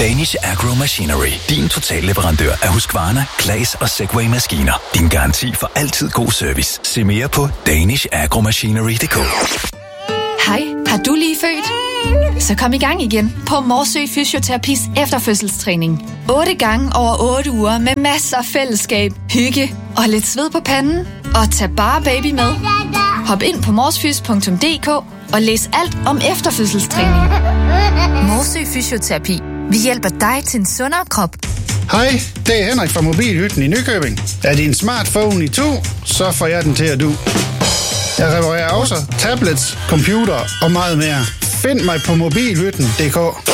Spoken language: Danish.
Danish Agro Machinery. Din totalleverandør af Husqvarna, Claas og Segway-maskiner. Din garanti for altid god service. Se mere på danishagromachinery.dk. Hej, har du lige født? Så kom i gang igen på Morsø Fysioterapis efterfødselstræning. 8 gange over 8 uger med masser af fællesskab, hygge og lidt sved på panden. Og tag bare baby med. Hop ind på morsfys.dk og læs alt om efterfødselstræning. Morsø Fysioterapi. Vi hjælper dig til en sundere krop. Hej, det er Henrik fra Mobilhytten i Nykøbing. Er din smartphone i to, så får jeg den til at du. Jeg reparerer også tablets, computer og meget mere. Find mig på mobilhytten.dk.